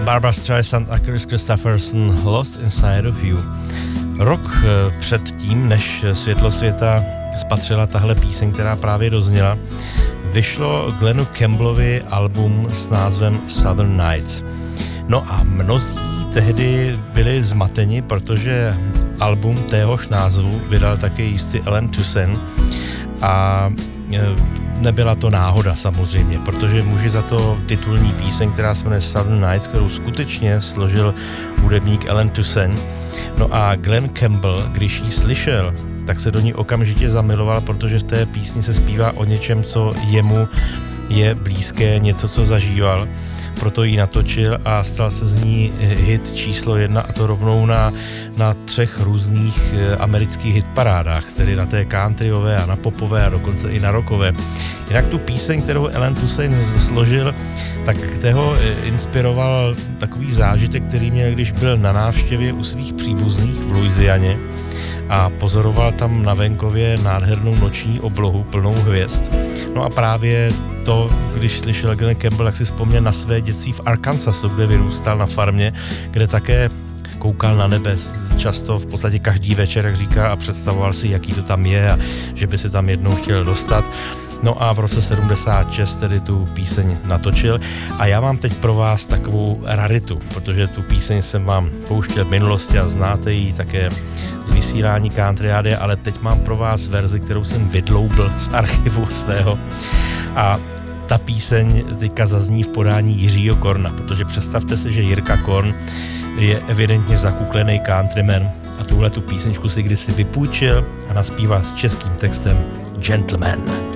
Barbra Streisand a Chris Christopherson, Lost Inside of You. Rok předtím, než světlo světa spatřila tahle píseň, která právě dozněla, vyšlo Glennu Campbellovi album s názvem Southern Nights. No a mnozí tehdy byli zmateni, protože album téhož názvu vydal také jistý Allen Toussaint a nebyla to náhoda samozřejmě, protože může za to titulní píseň, která se jmenuje Southern Nights, kterou skutečně složil hudebník Allen Toussaint. No a Glenn Campbell, když ji slyšel, tak se do ní okamžitě zamiloval, protože v té písni se zpívá o něčem, co jemu je blízké, něco, co zažíval. Proto ji natočil a stal se z ní hit číslo 1, a to rovnou na 3 různých amerických hitparádách, tedy na té countryové a na popové a dokonce i na rockové. Jinak tu píseň, kterou Allen Toussaint složil, tak toho inspiroval takový zážitek, který měl, když byl na návštěvě u svých příbuzných v Louisianě a pozoroval tam na venkově nádhernou noční oblohu plnou hvězd. No a právě to, když slyšel Glenn Campbell, jak si vzpomněl na své dětství v Arkansasu, kde vyrůstal na farmě, kde také koukal na nebe často, v podstatě každý večer, jak říká, a představoval si, jaký to tam je a že by se tam jednou chtěl dostat. No a v roce 76 tedy tu píseň natočil a já mám teď pro vás takovou raritu, protože tu píseň jsem vám pouštěl v minulosti a znáte ji také z vysílání Country Rádia, ale teď mám pro vás verzi, kterou jsem vydloubl z archivu svého, a ta píseň teďka zazní v podání Jiřího Korna, protože představte si, že Jirka Korn je evidentně zakuklený countryman a tuhle tu písničku si kdysi vypůjčil a naspíval s českým textem Gentleman.